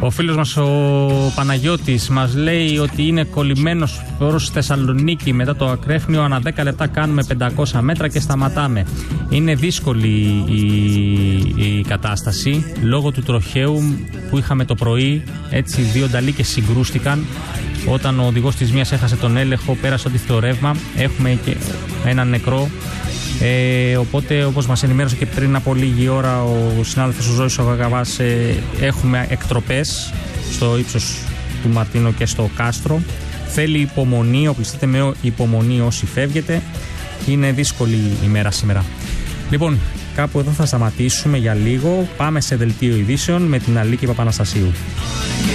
Ο φίλος μας ο Παναγιώτης μας λέει ότι είναι κολλημένος προς Θεσσαλονίκη μετά το ακρέφνιο. Ανά 10 λεπτά κάνουμε 500 μέτρα και σταματάμε. Είναι δύσκολη η κατάσταση λόγω του τροχαίου που είχαμε το πρωί. Έτσι, 2 νταλίκες συγκρούστηκαν. Όταν ο οδηγός της μίας έχασε τον έλεγχο, πέρασε το ρεύμα. Έχουμε και έναν νεκρό. Οπότε, όπως μας ενημέρωσε και πριν από λίγη ώρα ο συνάδελφος ο Ζώης ο Γαγαβάς, έχουμε εκτροπές στο ύψος του Μαρτίνο και στο Κάστρο. Θέλει υπομονή, οπλιστείτε με υπομονή όσοι φεύγετε. Είναι δύσκολη η μέρα σήμερα. Λοιπόν, κάπου εδώ θα σταματήσουμε για λίγο. Πάμε σε δελτίο ειδήσεων με την Αλίκη Παπαναστασίου.